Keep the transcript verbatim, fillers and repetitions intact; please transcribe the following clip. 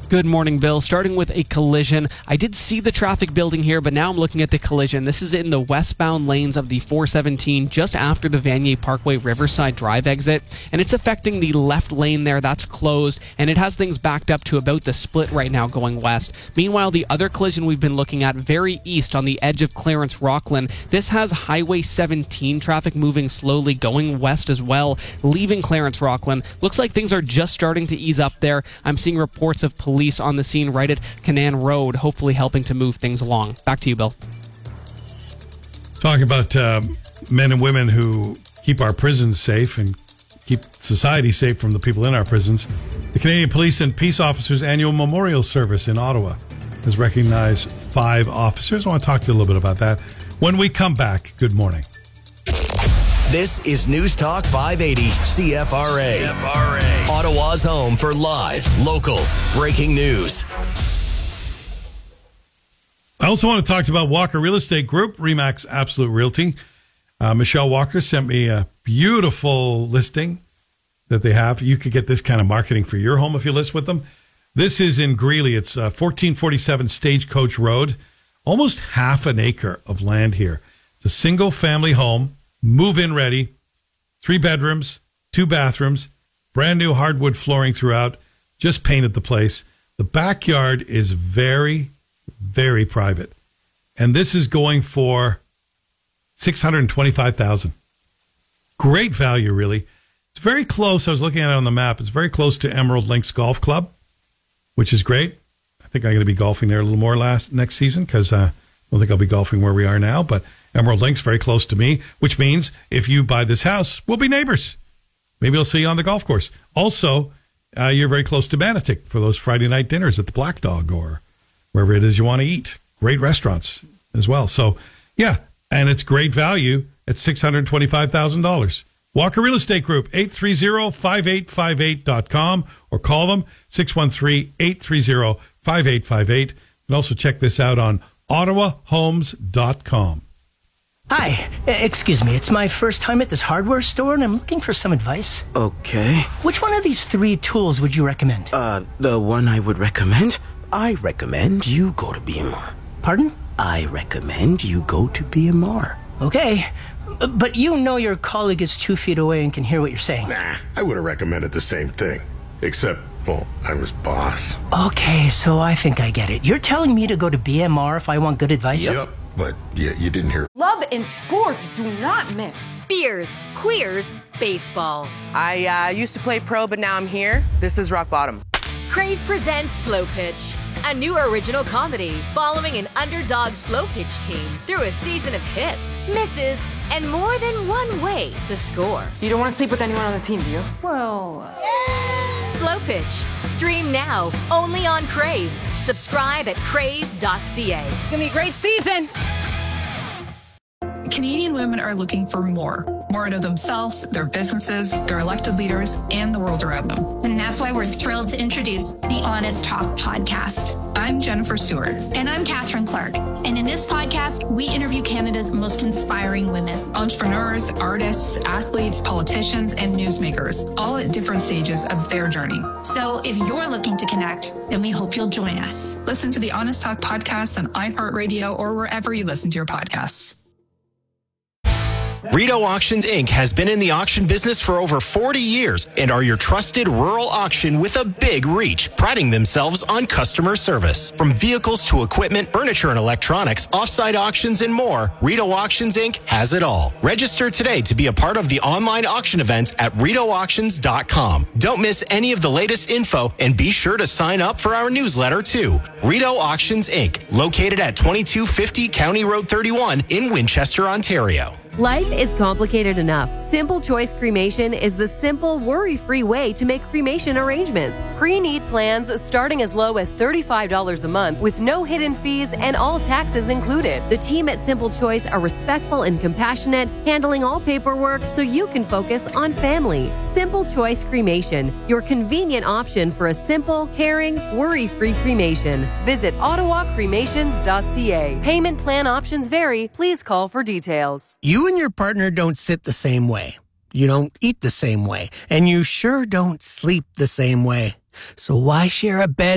Good morning, Bill. Starting with a collision. I did see the traffic building here, but now I'm looking at the collision. This is in the westbound lanes of the four seventeen, just after the Vanier Parkway Riverside Drive exit, and it's affecting the left lane there. That's closed, and it has things backed up to about the split right now going west. Meanwhile, the other collision we've been looking at very east on the edge of Clarence Rockland, this has Highway seventeen traffic moving slowly going west as well, leaving Clarence Rockland. Looks like things are just starting to ease up there. I'm seeing reports of police Police on the scene right at Canaan Road, hopefully helping to move things along. Back to you, Bill. Talking about uh, men and women who keep our prisons safe and keep society safe from the people in our prisons. The Canadian Police and Peace Officers Annual Memorial Service in Ottawa has recognized five officers. I want to talk to you a little bit about that when we come back. Good morning. This is News Talk five eighty C F R A. C F R A. Ottawa's home for live, local, breaking news. I also want to talk about Walker Real Estate Group, Remax Absolute Realty. Uh, Michelle Walker sent me a beautiful listing that they have. You could get this kind of marketing for your home if you list with them. This is in Greeley. It's uh, fourteen forty-seven Stagecoach Road. Almost half an acre of land here. It's a single-family home. Move-in ready, three bedrooms, two bathrooms, brand new hardwood flooring throughout, just painted the place. The backyard is very, very private. And this is going for six hundred twenty-five thousand dollars. Great value, really. It's very close. I was looking at it on the map. It's very close to Emerald Links Golf Club, which is great. I think I'm going to be golfing there a little more last next season because uh, I don't think I'll be golfing where we are now, but Emerald Links, very close to me, which means if you buy this house, we'll be neighbors. Maybe I'll see you on the golf course. Also, uh, you're very close to Manotick for those Friday night dinners at the Black Dog or wherever it is you want to eat. Great restaurants as well. So, yeah, and it's great value at six hundred twenty-five thousand dollars. Walker Real Estate Group, eight three zero, five eight five eight dot com or call them, six one three, eight three zero, five eight five eight. You can also check this out on ottawa homes dot com. Hi, excuse me, it's my first time at this hardware store and I'm looking for some advice. Okay. Which one of these three tools would you recommend? Uh, the one I would recommend? I recommend you go to B M R. Pardon? I recommend you go to B M R. Okay, but you know your colleague is two feet away and can hear what you're saying. Nah, I would have recommended the same thing. Except, well, I'm his boss. Okay, so I think I get it. You're telling me to go to B M R if I want good advice? Yep, but yeah, you didn't hear. Love and sports do not mix. Beers, queers, baseball. I uh, used to play pro, but now I'm here. This is rock bottom. Crave presents Slow Pitch, a new original comedy following an underdog slow pitch team through a season of hits, misses, and more than one way to score. You don't want to sleep with anyone on the team, do you? Well... Uh... Slow Pitch. Stream now, only on Crave. Subscribe at crave dot c a. It's going to be a great season. Canadian women are looking for more. More out of themselves, their businesses, their elected leaders, and the world around them. And that's why we're thrilled to introduce the Honest Talk podcast. I'm Jennifer Stewart. And I'm Catherine Clark. And in this podcast, we interview Canada's most inspiring women. Entrepreneurs, artists, athletes, politicians, and newsmakers, all at different stages of their journey. So if you're looking to connect, then we hope you'll join us. Listen to the Honest Talk podcast on iHeartRadio or wherever you listen to your podcasts. Rideau Auctions, Incorporated has been in the auction business for over forty years and are your trusted rural auction with a big reach, priding themselves on customer service. From vehicles to equipment, furniture and electronics, offsite auctions, and more, Rideau Auctions, Incorporated has it all. Register today to be a part of the online auction events at rideau auctions dot com. Don't miss any of the latest info and be sure to sign up for our newsletter too. Rideau Auctions, Incorporated, located at twenty-two fifty County Road thirty-one in Winchester, Ontario. Life is complicated enough. Simple Choice Cremation is the simple, worry-free way to make cremation arrangements. Pre-need plans starting as low as thirty-five dollars a month with no hidden fees and all taxes included. The team at Simple Choice are respectful and compassionate, handling all paperwork so you can focus on family. Simple Choice Cremation, your convenient option for a simple, caring, worry-free cremation. Visit ottawa cremations dot c a. Payment plan options vary. Please call for details. You and your partner don't sit the same way. You don't eat the same way. And you sure don't sleep the same way. So why share a bed